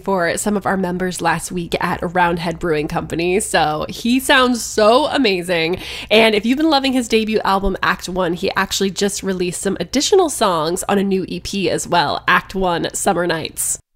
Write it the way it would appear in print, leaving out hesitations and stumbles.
for some of our members last week at Roundhead Brewing Company. So he sounds so amazing. And if you've been loving his debut album, Act 1, he actually just released some additional songs on a new EP as well, Act 1 Summer Nights.